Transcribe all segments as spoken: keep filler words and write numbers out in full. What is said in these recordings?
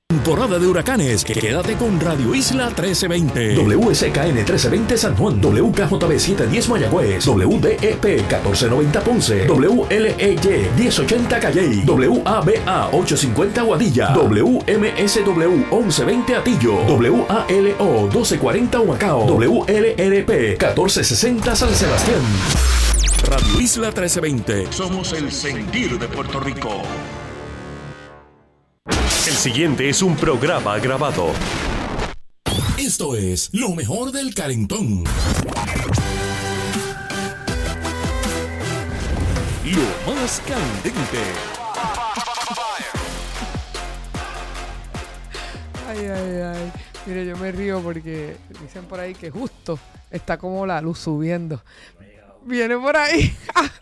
Temporada de huracanes. Quédate con Radio Isla trece veinte. W S K N trece veinte San Juan. W K J B setecientos diez Mayagüez. W D E P catorce noventa Ponce. W L E Y diez ochenta Calley. W A B A ochocientos cincuenta Guadilla. W M S W once veinte Atillo. W A L O doce cuarenta Humacao. W L R P catorce sesenta San Sebastián. Radio Isla trece veinte. Somos el sentir de Puerto Rico. El siguiente es un programa grabado. Esto es lo mejor del calentón. Lo más candente. Ay, ay, ay. Mire, yo me río porque dicen por ahí que justo está como la luz subiendo. Viene por ahí.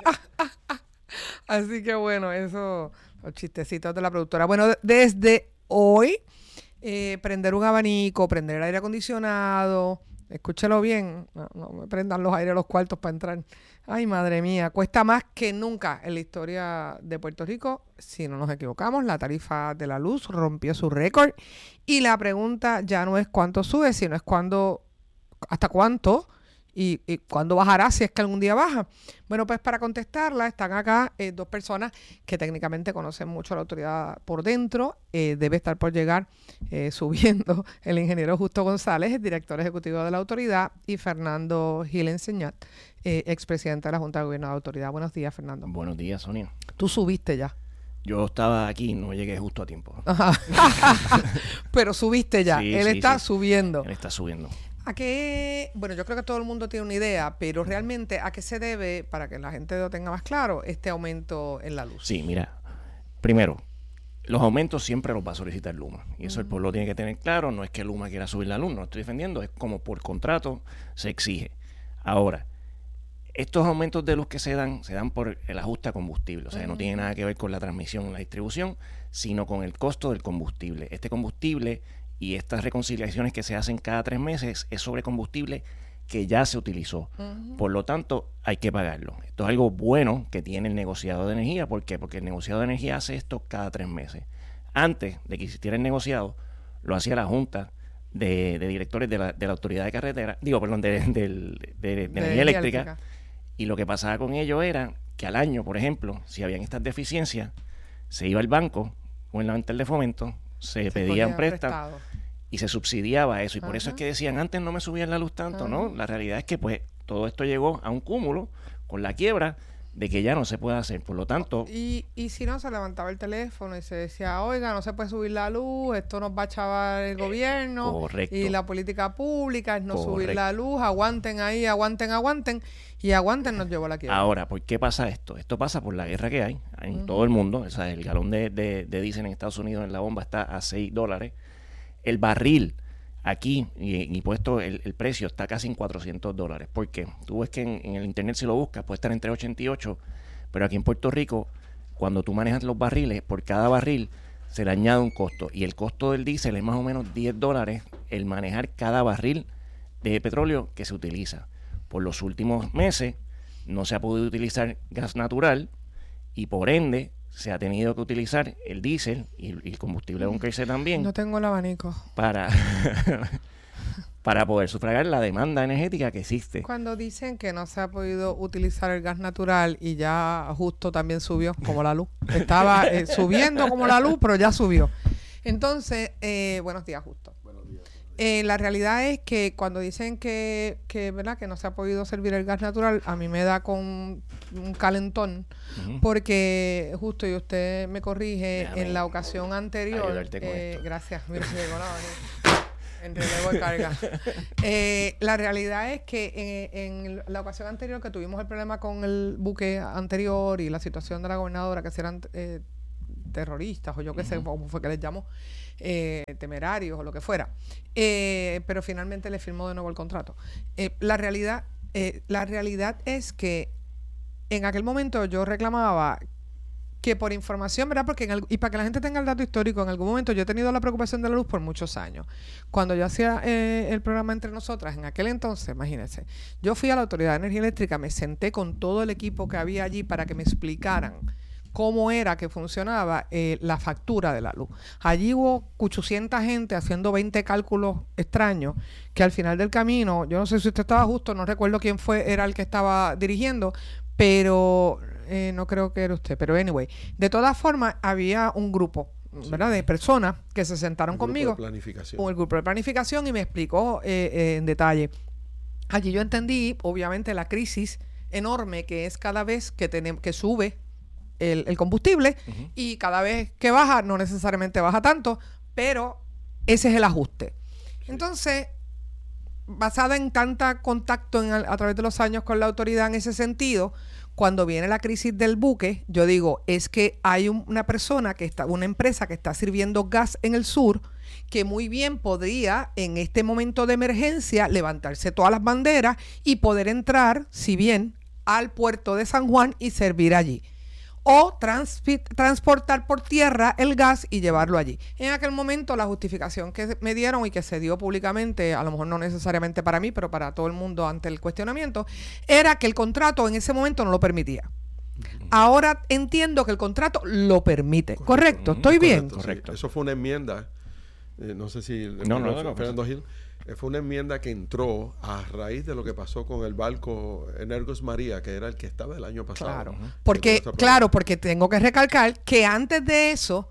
Así que bueno, eso... Los chistecitos de la productora. Bueno, desde hoy, eh, prender un abanico, prender el aire acondicionado, escúchelo bien, no, no me prendan los aires a los cuartos para entrar. Ay, madre mía, cuesta más que nunca en la historia de Puerto Rico. Si no nos equivocamos, la tarifa de la luz rompió su récord y la pregunta ya no es cuánto sube, sino es cuándo, hasta cuánto. ¿Y, y cuándo bajará si es que algún día baja? Bueno, pues para contestarla están acá eh, dos personas que técnicamente conocen mucho a la autoridad por dentro. Eh, debe estar por llegar eh, subiendo el ingeniero Justo González, el director ejecutivo de la autoridad, y Fernando Gil Enseñat, eh, expresidente de la Junta de Gobierno de la Autoridad. Buenos días, Fernando. Buenos días, Sonia. Tú subiste ya. Yo estaba aquí, no llegué justo a tiempo. Pero subiste ya. Sí, Él sí, está sí. subiendo. Él está subiendo. ¿A qué? Bueno, yo creo que todo el mundo tiene una idea, pero realmente ¿a qué se debe, para que la gente lo tenga más claro, este aumento en la luz? Sí, mira, primero, los aumentos siempre los va a solicitar Luma. Y eso uh-huh. el pueblo tiene que tener claro. No es que Luma quiera subir la luz, no lo estoy defendiendo, es como por contrato se exige. Ahora, estos aumentos de luz que se dan, se dan por el ajuste a combustible. O sea, uh-huh. no tiene nada que ver con la transmisión y la distribución, sino con el costo del combustible. Este combustible... y estas reconciliaciones que se hacen cada tres meses es sobre combustible que ya se utilizó. Uh-huh. Por lo tanto, hay que pagarlo. Esto es algo bueno que tiene el negociado de energía. ¿Por qué? Porque el negociado de energía hace esto cada tres meses. Antes de que existiera el negociado, lo hacía la Junta de, de Directores de la, de la Autoridad de Carretera, digo, perdón, de, de, de, de, de, de Energía Eléctrica. eléctrica. Y lo que pasaba con ello era que al año, por ejemplo, si habían estas deficiencias, se iba al banco o en la venta de fomento, se, se pedían préstamos y se subsidiaba eso. Y por Ajá. eso es que decían, antes no me subían la luz tanto, Ajá. ¿no? La realidad es que pues todo esto llegó a un cúmulo con la quiebra de que ya no se puede hacer. Por lo tanto... Y, y si no, se levantaba el teléfono y se decía, oiga, no se puede subir la luz, esto nos va a chavar el gobierno. Correcto. Y la política pública es no Correcto. subir la luz, aguanten ahí, aguanten, aguanten. Y aguanten nos llevó a la quiebra. Ahora, ¿por qué pasa esto? Esto pasa por la guerra que hay en uh-huh. todo el mundo. O sea, el galón de, de, de diésel en Estados Unidos en la bomba está a seis dólares. El barril aquí, y, y puesto el, el precio, está casi en cuatrocientos dólares. ¿Por qué? Tú ves que en, en el internet, si lo buscas, puede estar entre ochenta y ocho, pero aquí en Puerto Rico, cuando tú manejas los barriles, por cada barril se le añade un costo. Y el costo del diésel es más o menos diez dólares el manejar cada barril de petróleo que se utiliza. Por los últimos meses no se ha podido utilizar gas natural y por ende se ha tenido que utilizar el diésel y, y el combustible de bunkerse también. No tengo el abanico. Para, para poder sufragar la demanda energética que existe. Cuando dicen que no se ha podido utilizar el gas natural y ya justo también subió como la luz. Estaba eh, subiendo como la luz, pero ya subió. Entonces, eh, buenos días, Justo. Eh, la realidad es que cuando dicen que, que, ¿verdad? que no se ha podido servir el gas natural, a mí me da con un calentón, uh-huh. porque justo, y usted me corrige, Déjame en la ocasión anterior, eh, gracias, mira, llegó la en relevo de carga. Eh, la realidad es que en, en la ocasión anterior que tuvimos el problema con el buque anterior y la situación de la gobernadora, que si eran eh, terroristas o yo qué uh-huh. sé, cómo fue que les llamó, Eh, temerarios o lo que fuera, eh, pero finalmente le firmó de nuevo el contrato. Eh, la realidad, eh, la realidad es que en aquel momento yo reclamaba que por información, ¿verdad? Porque en el, y para que la gente tenga el dato histórico, en algún momento yo he tenido la preocupación de la luz por muchos años. Cuando yo hacía eh, el programa Entre Nosotras, en aquel entonces, imagínense, yo fui a la Autoridad de Energía Eléctrica, me senté con todo el equipo que había allí para que me explicaran cómo era que funcionaba eh, la factura de la luz. Allí hubo ochocientas gente haciendo veinte cálculos extraños que al final del camino, yo no sé si usted estaba justo, no recuerdo quién fue, era el que estaba dirigiendo, pero eh, no creo que era usted, pero anyway, de todas formas había un grupo, sí, ¿verdad?, de personas que se sentaron el conmigo, grupo de planificación. o el grupo de planificación, y me explicó eh, eh, en detalle. Allí yo entendí, obviamente, la crisis enorme que es cada vez que tenemos que sube el, el combustible, uh-huh, y cada vez que baja, no necesariamente baja tanto, pero ese es el ajuste. Sí. Entonces, basada en tanta contacto en, a través de los años con la autoridad en ese sentido, cuando viene la crisis del buque, yo digo, es que hay un, una persona que está, una empresa que está sirviendo gas en el sur, que muy bien podría en este momento de emergencia levantarse todas las banderas y poder entrar, si bien, al puerto de San Juan y servir allí. O trans, transportar por tierra el gas y llevarlo allí. En aquel momento la justificación que me dieron y que se dio públicamente, a lo mejor no necesariamente para mí, pero para todo el mundo ante el cuestionamiento, era que el contrato en ese momento no lo permitía. Ahora entiendo que el contrato lo permite. ¿Correcto? ¿Correcto? ¿Estoy bien? Correcto, Correcto. Sí. Eso fue una enmienda, eh, no sé si... No, no, no, no, Fernando Gil. Fue una enmienda que entró a raíz de lo que pasó con el barco Energos María, que era el que estaba el año pasado. Claro, porque, claro, porque tengo que recalcar que antes de eso,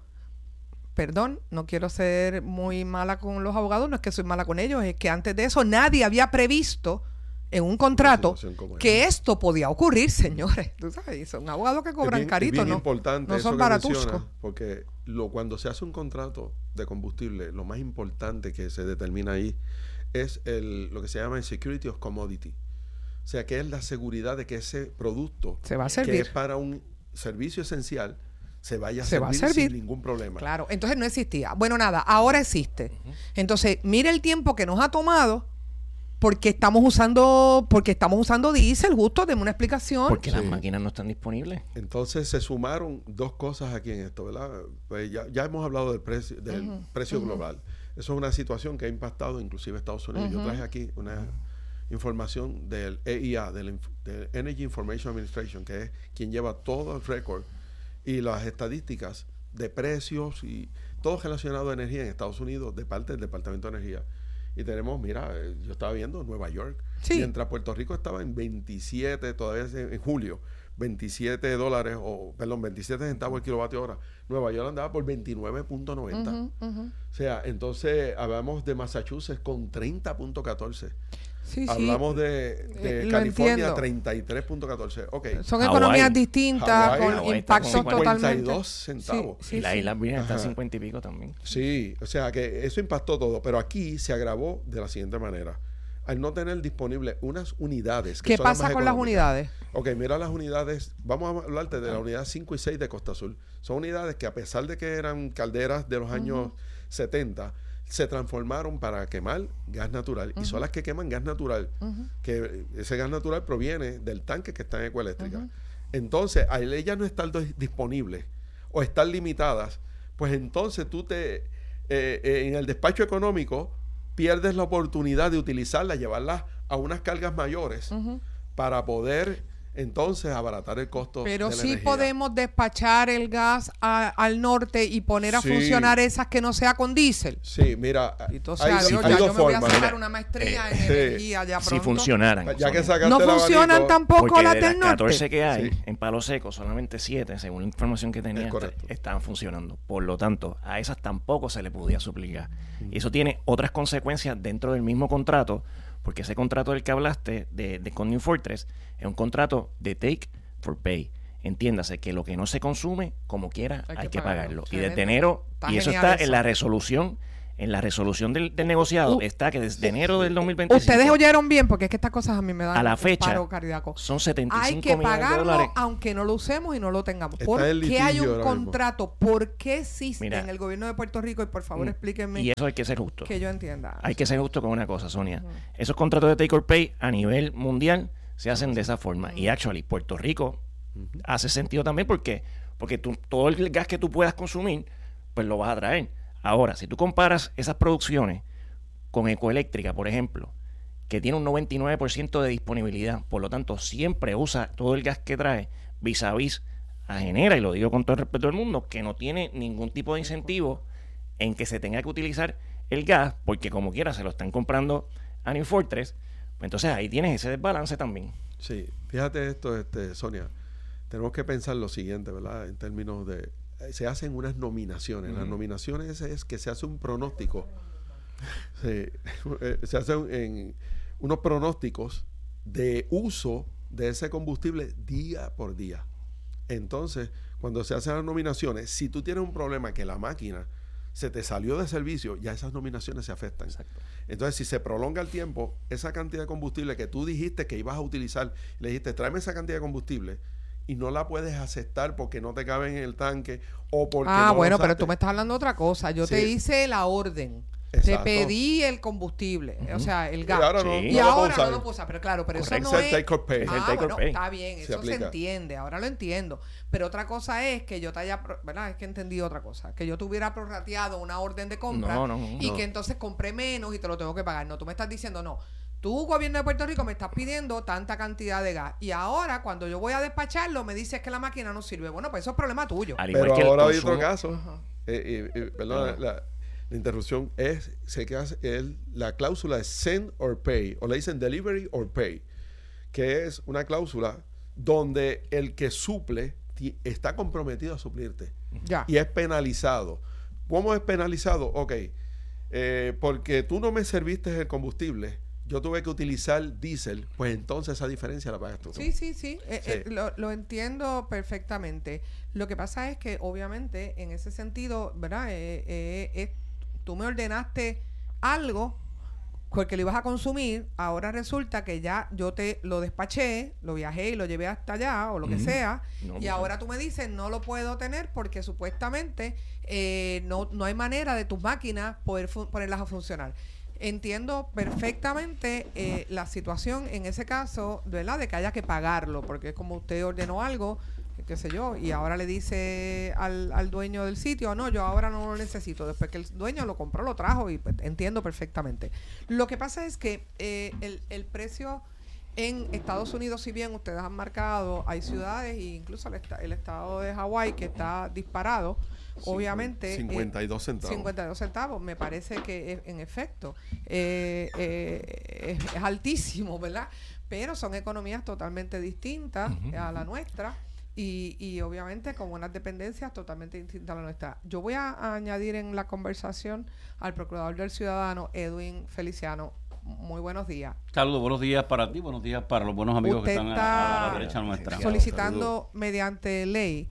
perdón, no quiero ser muy mala con los abogados, no es que soy mala con ellos, es que antes de eso nadie había previsto en un contrato que esto podía ocurrir, señores. Tú sabes, son abogados que cobran bien, carito, bien ¿no? Importante no eso son baratuscos. Porque lo, cuando se hace un contrato de combustible, lo más importante que se determina ahí es el, lo que se llama el security of commodity. O sea, que es la seguridad de que ese producto, se va a servir, que es para un servicio esencial, se vaya a, se servir, va a servir sin ningún problema. Claro, entonces no existía. Bueno, nada, ahora existe. Uh-huh. Entonces, mire el tiempo que nos ha tomado porque estamos usando porque estamos usando diésel, justo, deme una explicación. Porque sí. las máquinas no están disponibles. Entonces se sumaron dos cosas aquí en esto, ¿verdad? Pues ya, ya hemos hablado del precio del uh-huh. precio uh-huh. global. Eso es una situación que ha impactado inclusive a Estados Unidos. Uh-huh. Yo traje aquí una información del E I A, del, del Energy Information Administration, que es quien lleva todo el récord y las estadísticas de precios y todo relacionado a energía en Estados Unidos de parte del Departamento de Energía. Y tenemos, mira, yo estaba viendo Nueva York, sí. mientras Puerto Rico estaba en veintisiete, todavía en, en julio, veintisiete dólares, o perdón, veintisiete centavos el kilovatio hora. Nueva York andaba por veintinueve punto noventa. Uh-huh, uh-huh. O sea, entonces hablamos de Massachusetts con treinta punto catorce. Sí, Hablamos sí. de, de eh, California treinta y tres punto catorce. Okay. Son Hawaii. Economías distintas, Hawaii, con Hawaii impactos con totalmente. cincuenta y dos centavos. Sí, sí, y la sí. isla Virgen está a cincuenta y pico también. Sí, o sea que eso impactó todo. Pero aquí se agravó de la siguiente manera. Al no tener disponibles unas unidades. Que ¿Qué son pasa las más con las unidades? Ok, mira las unidades. Vamos a hablarte de la unidad cinco y seis de Costa Azul. Son unidades que, a pesar de que eran calderas de los años uh-huh. setenta, se transformaron para quemar gas natural. Uh-huh. Y son las que queman gas natural. Uh-huh. Que ese gas natural proviene del tanque que está en Ecoeléctrica. Uh-huh. Entonces, al ellas no estar disponibles o estar limitadas, pues entonces tú te... Eh, eh, en el despacho económico pierdes la oportunidad de utilizarlas, llevarlas a unas cargas mayores uh-huh. para poder entonces abaratar el costo Pero de la sí energía. podemos despachar el gas a, al norte y poner a sí. funcionar esas que no sea con diésel. Sí, mira, entonces, hay, adiós, hay ya dos yo me formas. Voy a sacar una maestría eh, en energía ya pronto. Si funcionaran. Ya que no funcionan abanico, tampoco las del norte. catorce que hay sí. en Palo Seco, solamente siete, según la información que tenía, estaban funcionando. Por lo tanto, a esas tampoco se le podía suplir gas. Mm. Y eso tiene otras consecuencias dentro del mismo contrato, porque ese contrato del que hablaste de, de con New Fortress es un contrato de take for pay. Entiéndase que lo que no se consume, como quiera, hay, hay que, que pagarlo. pagarlo. Y desde enero, está y eso está eso. en la resolución, en la resolución del, del negociado, uh, está que desde enero del dos mil veinticinco. Ustedes oyeron bien, porque es que estas cosas a mí me dan a la fecha, paro cardíaco. Son setenta y cinco hay que millones pagarlo de dólares. Aunque no lo usemos y no lo tengamos. ¿Por qué hay un contrato? ¿Por qué existe Mira, en el gobierno de Puerto Rico? Y por favor, explíquenme. Y eso hay que ser justo. Que yo entienda. Hay que ser justo con una cosa, Sonia. Uh-huh. Esos contratos de take or pay a nivel mundial se hacen de esa forma. Uh-huh. Y actually, Puerto Rico uh-huh. hace sentido también porque, porque tú, todo el gas que tú puedas consumir, pues lo vas a traer. Ahora, si tú comparas esas producciones con Ecoeléctrica, por ejemplo, que tiene un noventa y nueve por ciento de disponibilidad, por lo tanto, siempre usa todo el gas que trae vis a vis genera, y lo digo con todo el respeto del mundo, que no tiene ningún tipo de incentivo en que se tenga que utilizar el gas, porque como quiera se lo están comprando a New Fortress, pues entonces ahí tienes ese desbalance también. Sí, fíjate esto, este, Sonia, tenemos que pensar lo siguiente, ¿verdad? En términos de, se hacen unas nominaciones, mm. las nominaciones es que se hace un pronóstico, se, se hacen en unos pronósticos de uso de ese combustible día por día. Entonces, cuando se hacen las nominaciones, si tú tienes un problema que la máquina se te salió de servicio, ya esas nominaciones se afectan. Exacto. Entonces, si se prolonga el tiempo, esa cantidad de combustible que tú dijiste que ibas a utilizar, le dijiste, tráeme esa cantidad de combustible, y no la puedes aceptar porque no te cabe en el tanque o porque Ah, no bueno, pero tú me estás hablando de otra cosa. Yo sí. te hice la orden. Exacto. Te pedí el combustible, uh-huh. o sea, el gas. Y ahora no, sí. no y ahora no lo puedo usar, pero claro, pero Correcto. Eso no es... take or pay. Ah, take bueno, or pay. está bien, se eso aplica. Se entiende, ahora lo entiendo. Pero otra cosa es que yo te haya, ¿verdad? Es que entendí otra cosa, que yo te hubiera prorrateado una orden de compra no, no, y no. que entonces compré menos y te lo tengo que pagar. No, tú me estás diciendo, no, tú, gobierno de Puerto Rico, me estás pidiendo tanta cantidad de gas y ahora cuando yo voy a despacharlo me dices que la máquina no sirve. Bueno, pues eso es problema tuyo. Al igual pero que ahora hay otro caso. Uh-huh. eh, eh, perdón, uh-huh. la, la interrupción es, sé que hace el, la cláusula es send or pay, o le dicen delivery or pay, que es una cláusula donde el que suple t- está comprometido a suplirte. Ya. Y es penalizado. ¿Cómo es penalizado? Ok, eh, porque tú no me serviste el combustible, yo tuve que utilizar diésel, pues entonces esa diferencia la pagas tú. Sí, sí, sí, eh, sí. Eh, lo, lo entiendo perfectamente. Lo que pasa es que obviamente en ese sentido, ¿verdad? Eh, eh, eh, tú me ordenaste algo porque lo ibas a consumir, ahora resulta que ya yo te lo despaché, lo viajé y lo llevé hasta allá o lo que mm. sea, no, y no ahora sé. Tú me dices no lo puedo tener porque supuestamente eh, no, no hay manera de tus máquinas poder fu- ponerlas a funcionar. Entiendo perfectamente eh, la situación en ese caso, ¿verdad? De que haya que pagarlo, porque es como usted ordenó algo, qué sé yo, y ahora le dice al, al dueño del sitio, no, yo ahora no lo necesito, después que el dueño lo compró, lo trajo y pues, entiendo perfectamente. Lo que pasa es que eh, el, el precio en Estados Unidos, si bien ustedes han marcado, hay ciudades e incluso el, esta, el estado de Hawái que está disparado, obviamente cincuenta y dos centavos. cincuenta y dos centavos, me parece que es, en efecto eh, eh, es, es altísimo, ¿verdad? Pero son economías totalmente distintas uh-huh. a la nuestra. Y, y obviamente con unas dependencias totalmente distintas a la nuestra. Yo voy a, a añadir en la conversación al Procurador del Ciudadano, Edwin Feliciano. Muy buenos días. Saludos, buenos días para ti, buenos días para los buenos amigos Usted que están a, a la derecha nuestra. Solicitando Saludos. mediante ley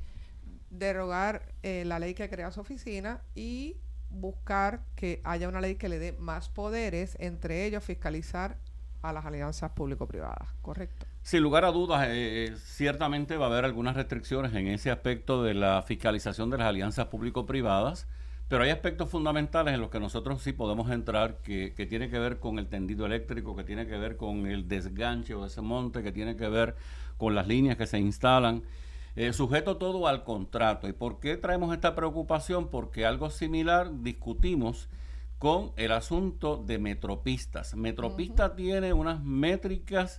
derogar eh, la ley que crea su oficina y buscar que haya una ley que le dé más poderes, entre ellos fiscalizar a las alianzas público-privadas, ¿correcto? Sin lugar a dudas, eh, ciertamente va a haber algunas restricciones en ese aspecto de la fiscalización de las alianzas público-privadas, pero hay aspectos fundamentales en los que nosotros sí podemos entrar, que, que tiene que ver con el tendido eléctrico, que tiene que ver con el desganche o desmonte, que tiene que ver con las líneas que se instalan, eh, sujeto todo al contrato. ¿Y por qué traemos esta preocupación? Porque algo similar discutimos con el asunto de Metropistas. Metropista uh-huh. tiene unas métricas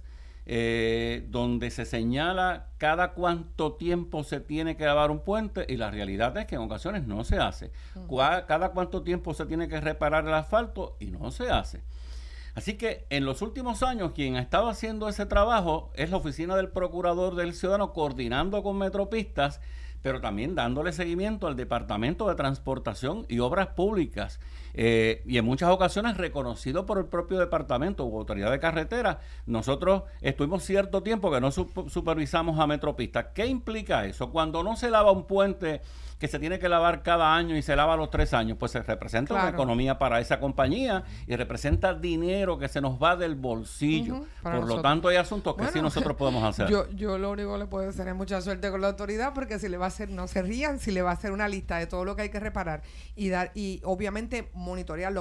Eh, donde se señala cada cuánto tiempo se tiene que lavar un puente y la realidad es que en ocasiones no se hace. Uh-huh. Cada, cada cuánto tiempo se tiene que reparar el asfalto y no se hace. Así que en los últimos años quien ha estado haciendo ese trabajo es la Oficina del Procurador del Ciudadano, coordinando con Metropistas, pero también dándole seguimiento al Departamento de Transportación y Obras Públicas, eh, y en muchas ocasiones reconocido por el propio departamento u autoridad de carretera. Nosotros estuvimos cierto tiempo que no sup- supervisamos a Metropistas. ¿Qué implica eso? Cuando no se lava un puente que se tiene que lavar cada año y se lava a los tres años, pues se representa claro. una economía para esa compañía y representa dinero que se nos va del bolsillo. Uh-huh, por nosotros. Lo tanto, hay asuntos que bueno, sí nosotros podemos hacer. Yo, yo lo único que le puedo hacer es mucha suerte con la autoridad, porque si le va a hacer, no se rían, si le va a hacer una lista de todo lo que hay que reparar y dar y obviamente monitorearlo.